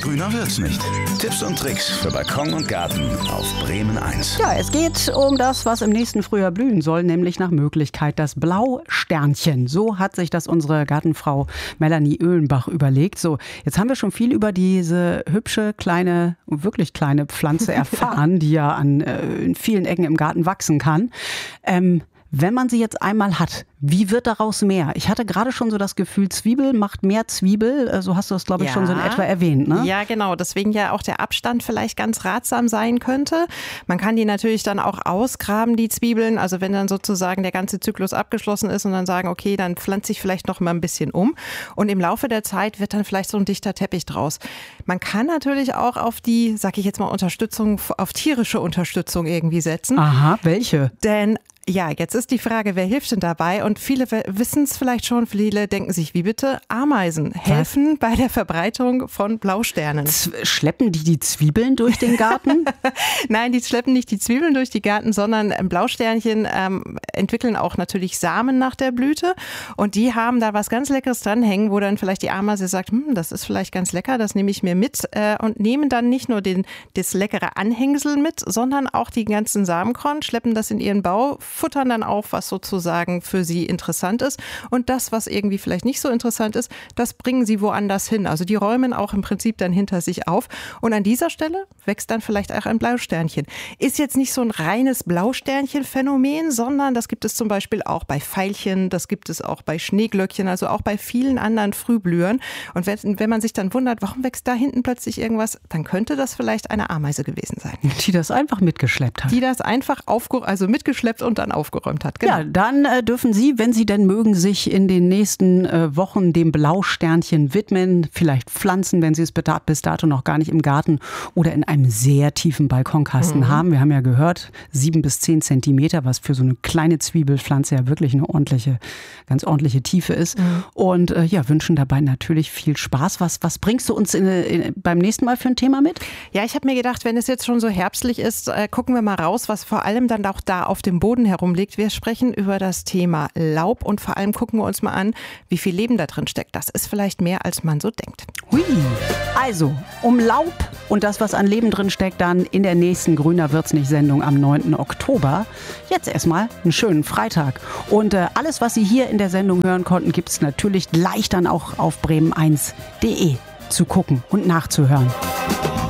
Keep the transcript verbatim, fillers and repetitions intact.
Grüner wird's nicht. Tipps und Tricks für Balkon und Garten auf Bremen eins. Ja, es geht um das, was im nächsten Frühjahr blühen soll, nämlich nach Möglichkeit das Blausternchen. So hat sich das unsere Gartenfrau Melanie Oehlenbach überlegt. So, jetzt haben wir schon viel über diese hübsche, kleine, wirklich kleine Pflanze erfahren, die ja an äh, in vielen Ecken im Garten wachsen kann. Ähm, Wenn man sie jetzt einmal hat, wie wird daraus mehr? Ich hatte gerade schon so das Gefühl, Zwiebel macht mehr Zwiebel. So hast du das, glaube ich, ja. schon so in etwa erwähnt, ne? Ja, genau. Deswegen ja auch der Abstand vielleicht ganz ratsam sein könnte. Man kann die natürlich dann auch ausgraben, die Zwiebeln. Also wenn dann sozusagen der ganze Zyklus abgeschlossen ist und dann sagen, okay, dann pflanze ich vielleicht noch mal ein bisschen um. Und im Laufe der Zeit wird dann vielleicht so ein dichter Teppich draus. Man kann natürlich auch auf die, sag ich jetzt mal, Unterstützung, auf tierische Unterstützung irgendwie setzen. Aha, welche? Denn ja, jetzt ist die Frage, wer hilft denn dabei? Und viele wissen es vielleicht schon, viele denken sich, wie bitte? Ameisen helfen Was? bei der Verbreitung von Blausternen. Z- schleppen die die Zwiebeln durch den Garten? Nein, die schleppen nicht die Zwiebeln durch die Garten, sondern Blausternchen ähm, entwickeln auch natürlich Samen nach der Blüte. Und die haben da was ganz Leckeres dranhängen, wo dann vielleicht die Ameise sagt, hm, das ist vielleicht ganz lecker, das nehme ich mir mit. Äh, und nehmen dann nicht nur den, das leckere Anhängsel mit, sondern auch die ganzen Samenkorn, schleppen das in ihren Bau, futtern dann auf, was sozusagen für sie interessant ist. Und das, was irgendwie vielleicht nicht so interessant ist, das bringen sie woanders hin. Also die räumen auch im Prinzip dann hinter sich auf. Und an dieser Stelle wächst dann vielleicht auch ein Blausternchen. Ist jetzt nicht so ein reines Blausternchen-Phänomen, sondern das gibt es zum Beispiel auch bei Veilchen, das gibt es auch bei Schneeglöckchen, also auch bei vielen anderen Frühblühern. Und wenn, wenn man sich dann wundert, warum wächst da hinten plötzlich irgendwas, dann könnte das vielleicht eine Ameise gewesen sein. Die das einfach mitgeschleppt hat. Die das einfach aufge- also mitgeschleppt und dann aufgeräumt hat. Genau. Ja, dann äh, dürfen Sie, wenn Sie denn mögen, sich in den nächsten äh, Wochen dem Blausternchen widmen. Vielleicht pflanzen, wenn Sie es bis dato noch gar nicht im Garten oder in einem sehr tiefen Balkonkasten mhm. haben. Wir haben ja gehört, sieben bis zehn Zentimeter, was für so eine kleine Zwiebelpflanze ja wirklich eine ordentliche, ganz ordentliche Tiefe ist. Mhm. Und äh, ja, wünschen dabei natürlich viel Spaß. Was, was bringst du uns in, in, beim nächsten Mal für ein Thema mit? Ja, ich habe mir gedacht, wenn es jetzt schon so herbstlich ist, äh, gucken wir mal raus, was vor allem dann auch da auf dem Boden herumliegt. Wir sprechen über das Thema Laub und vor allem gucken wir uns mal an, wie viel Leben da drin steckt. Das ist vielleicht mehr, als man so denkt. Hui. Also, um Laub und das, was an Leben drin steckt, dann in der nächsten Grüner wird's nicht Sendung am neunten Oktober. Jetzt erstmal einen schönen Freitag. Und äh, alles, was Sie hier in der Sendung hören konnten, gibt's natürlich gleich dann auch auf bremen eins punkt de zu gucken und nachzuhören.